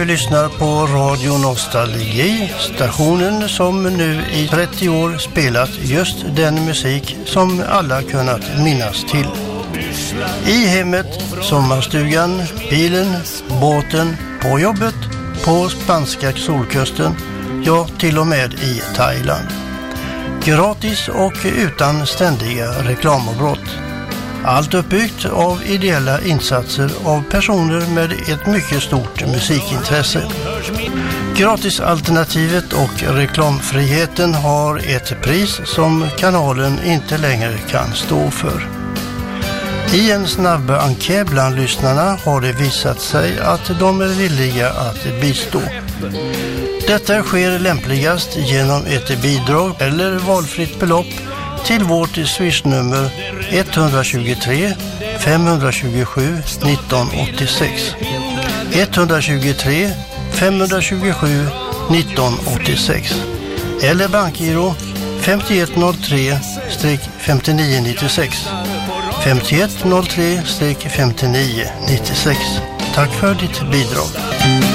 Vi lyssnar på Radio Nostalgi, stationen som nu i 30 år spelat just den musik som alla kunnat minnas till. I hemmet, sommarstugan, bilen, båten, på jobbet, på spanska solkusten, ja till och med i Thailand. Gratis och utan ständiga reklamavbrott. Allt uppbyggt av ideella insatser av personer med ett mycket stort musikintresse. Gratisalternativet och reklamfriheten har ett pris som kanalen inte längre kan stå för. I en snabb enkät bland lyssnarna har det visat sig att de är villiga att bistå. Detta sker lämpligast genom ett bidrag eller valfritt belopp till vårt swishnummer 123 527 1986. 123 527 1986 eller bankgiro 5103-5996. 5103-5996. Tack för ditt bidrag.